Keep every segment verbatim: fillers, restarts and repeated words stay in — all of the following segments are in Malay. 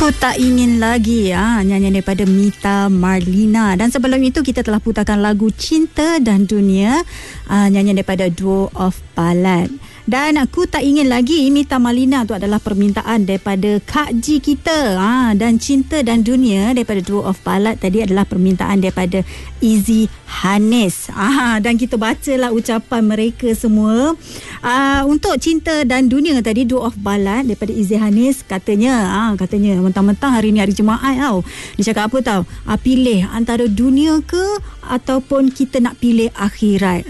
Ku Tak Ingin Lagi, ah, nyanyian daripada Mita Marlina. Dan sebelum itu kita telah putarkan lagu Cinta dan Dunia, ah, nyanyian daripada Duo of Ballad. Dan Ku Tak Ingin Lagi, Mita Marlina tu adalah permintaan daripada Kak Ji kita. Ha, dan Cinta dan Dunia daripada Duo of Ballad tadi adalah permintaan daripada Izzy Hanis. Ha, dan kita bacalah ucapan mereka semua. Ha, untuk Cinta dan Dunia tadi, Duo of Ballad daripada Izzy Hanis, katanya, ha, katanya mentang-mentang hari ni hari Jumaat tau. Dia cakap apa tau? Ha, pilih antara dunia ke ataupun kita nak pilih akhirat.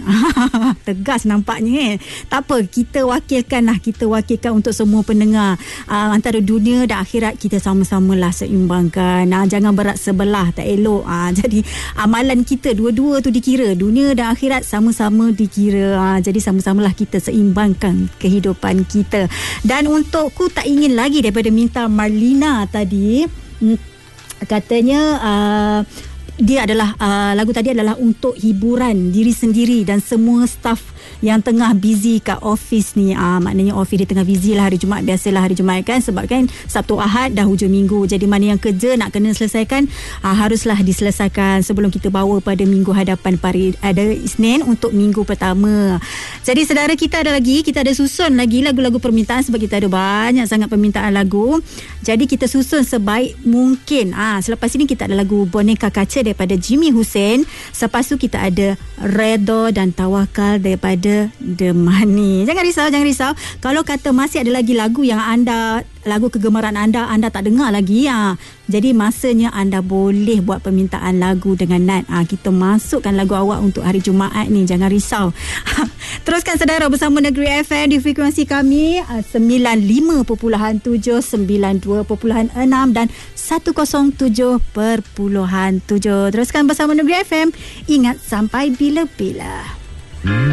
Tegas nampaknya eh. Tak apa, kita wakilkan lah, kita wakilkan untuk semua pendengar. Uh, antara dunia dan akhirat kita sama-samalah seimbangkan. Uh, jangan berat sebelah, tak elok. Uh, jadi amalan kita dua-dua tu dikira, dunia dan akhirat sama-sama dikira. Uh, jadi sama-samalah kita seimbangkan kehidupan kita. Dan untuk Ku Tak Ingin Lagi daripada Mita Marlina tadi, hmm, katanya uh, dia adalah uh, lagu tadi adalah untuk hiburan diri sendiri dan semua staf yang tengah busy kat office ni. Ah, maknanya office dia tengah busy lah hari Jumaat. Biasalah hari Jumaat kan, sebab kan Sabtu Ahad dah hujung minggu. Jadi mana yang kerja nak kena selesaikan, ah, haruslah diselesaikan sebelum kita bawa pada minggu hadapan pari, ada Isnin untuk minggu pertama. Jadi saudara, kita ada lagi, kita ada susun lagi lagu-lagu permintaan sebab kita ada banyak sangat permintaan lagu. Jadi kita susun sebaik mungkin. Ah, selepas ini kita ada lagu Boneka Kaca daripada Jimmy Hussein. Selepas tu kita ada Redha dan Tawakal daripada The Money. Jangan risau, jangan risau. Kalau kata masih ada lagi lagu yang anda, lagu kegemaran anda, anda tak dengar lagi, ha. Jadi masanya anda boleh buat permintaan lagu dengan Nat. Ha, kita masukkan lagu awak untuk hari Jumaat ni. Jangan risau. Teruskan saudara bersama Negeri F M di frekuensi kami sembilan puluh lima perpuluhan tujuh, sembilan puluh dua perpuluhan enam dan seratus tujuh perpuluhan tujuh. Teruskan bersama Negeri F M. Ingat sampai bila-bila.